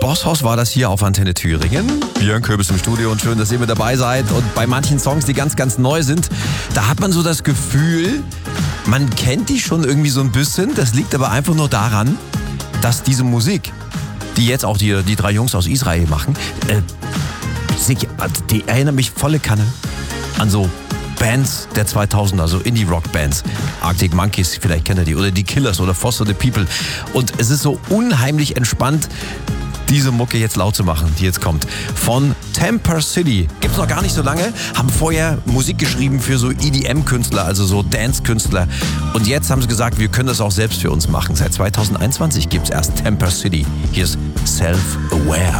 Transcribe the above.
Bosshaus war das hier auf Antenne Thüringen. Björn Köbis im Studio und schön, dass ihr mit dabei seid. Und bei manchen Songs, die ganz, ganz neu sind, da hat man so das Gefühl, man kennt die schon irgendwie so ein bisschen. Das liegt aber einfach nur daran, dass diese Musik, die jetzt auch die drei Jungs aus Israel machen, die erinnern mich volle Kanne an so Bands der 2000er, so Indie-Rock-Bands. Arctic Monkeys, vielleicht kennt ihr die, oder die Killers oder Foster the People. Und es ist so unheimlich entspannt, diese Mucke jetzt laut zu machen, die jetzt kommt. Von Temper City. Gibt's noch gar nicht so lange. Haben vorher Musik geschrieben für so EDM-Künstler, also so Dance-Künstler. Und jetzt haben sie gesagt, wir können das auch selbst für uns machen. Seit 2021 gibt's erst Temper City. Hier ist Self-Aware.